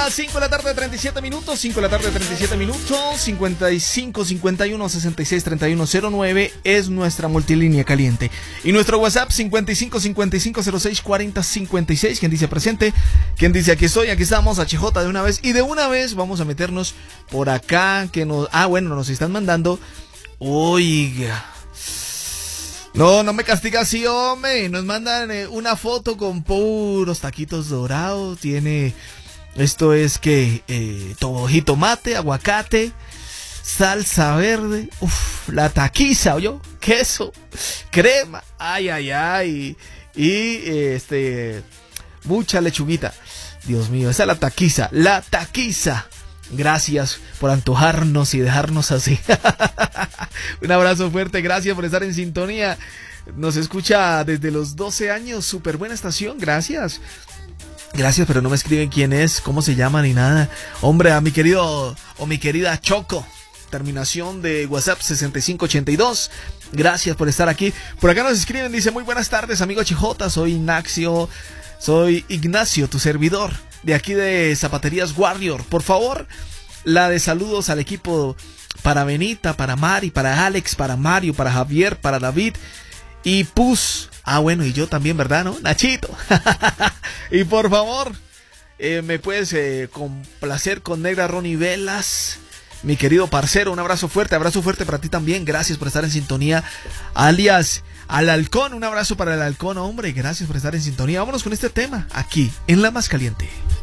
las 5 de la tarde, 37 minutos. 5 de la tarde, 37 minutos. 55 51 66 31 09 es nuestra multilínea caliente. Y nuestro WhatsApp 55 55 06 40 56. ¿Quién dice presente? ¿Quién dice aquí estoy? Aquí estamos, HJ de una vez. Y de una vez vamos a meternos por acá. Que nos. Nos están mandando. Oiga. No me castiga así, hombre. Nos mandan una foto con puros taquitos dorados. Tiene, esto es que, jitomate, aguacate, salsa verde, la taquiza, ¿oyó? Queso, crema, ay. Y mucha lechuguita. Dios mío, esa es la taquiza. Gracias por antojarnos y dejarnos así. Un abrazo fuerte, gracias por estar en sintonía. Nos escucha desde los 12 años, súper buena estación, gracias. Gracias, pero no me escriben quién es, cómo se llama ni nada. Hombre, a mi querido o mi querida Choco, terminación de WhatsApp 6582. Gracias por estar aquí. Por acá nos escriben, dice: muy buenas tardes, amigo HJ, soy Ignacio, tu servidor, de aquí de Zapaterías Warrior. Por favor, la de saludos al equipo para Benita, para Mari, para Alex, para Mario, para Javier, para David y Pus. Bueno, y yo también, ¿verdad, no? Nachito. Y por favor, me puedes complacer con Negra Ronnie Velas, mi querido parcero. Un abrazo fuerte para ti también. Gracias por estar en sintonía. Alias al Halcón, un abrazo para el Halcón, hombre. Gracias por estar en sintonía. Vámonos con este tema aquí en La Más Caliente.